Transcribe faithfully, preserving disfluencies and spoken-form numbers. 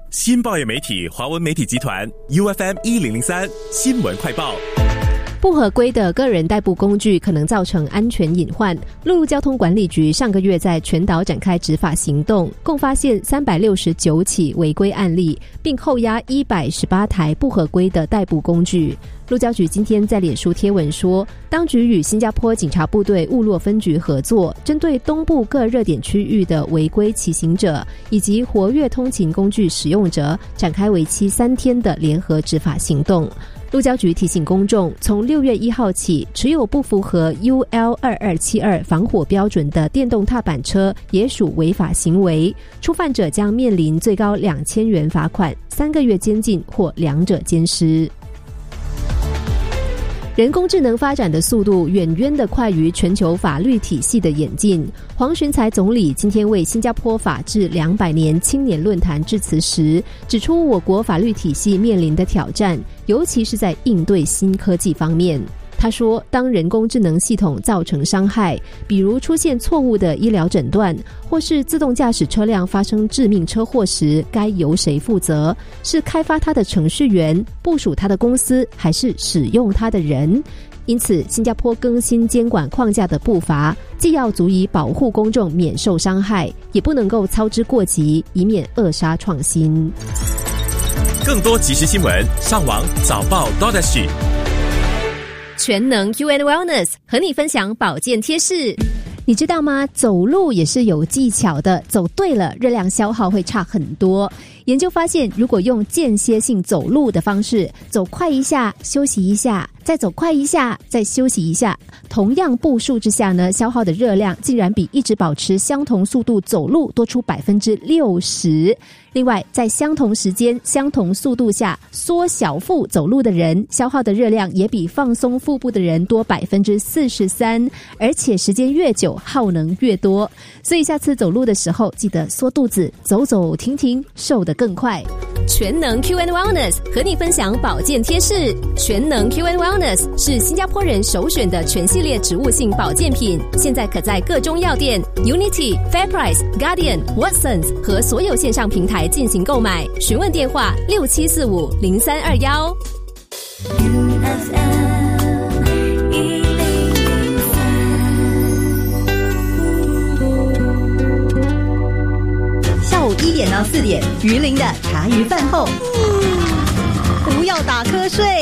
新报业媒体华文媒体集团 U F M 一零零三新闻快报。 不合规的个人代步工具可能造成安全隐患。陆路交通管理局上个月在全岛展开执法行动，共发现三百六十九起违规案例，并扣押一百一十八台不合规的代步工具。路交局今天在脸书贴文说，当局与新加坡警察部队雾洛分局合作，针对东部各热点区域的违规骑行者以及活跃通勤工具使用者，展开为期三天的联合执法行动。路交局提醒公众，从六月一号起，持有不符合 U L 二二七二 防火标准的电动踏板车也属违法行为，触犯者将面临最高两千元罚款、三个月监禁或两者兼施。人工智能发展的速度远远的快于全球法律体系的演进。黄循财总理今天为新加坡法治两百年青年论坛致辞时，指出我国法律体系面临的挑战，尤其是在应对新科技方面。他说，当人工智能系统造成伤害，比如出现错误的医疗诊断，或是自动驾驶车辆发生致命车祸时，该由谁负责？是开发它的程序员、部署它的公司，还是使用它的人？因此，新加坡更新监管框架的步伐，既要足以保护公众免受伤害，也不能够操之过急，以免扼杀创新。 更多即时新闻，上网早报 .sg。 全能 Q and Wellness 和你分享保健贴士。你知道吗？走路也是有技巧的，走对了，热量消耗会差很多。研究发现，如果用间歇性走路的方式，走快一下，休息一下，再走快一下，再休息一下，同样步数之下呢，消耗的热量竟然比一直保持相同速度走路多出百分之六十。另外，在相同时间、相同速度下缩小腹走路的人，消耗的热量也比放松腹部的人多百分之四十三，而且时间越久，耗能越多。所以下次走路的时候，记得缩肚子，走走停停，瘦得更快。全能 Q and Wellness 和你分享保健贴士。全能 Q and Wellness 是新加坡人首选的全系列植物性保健品，现在可在各中药店、Unity、Fairprice、Guardian、Watsons 和所有线上平台进行购买。询问电话六七四五零三二幺。 下午一点到四点，鱼鳞的茶余饭后，不要打瞌睡。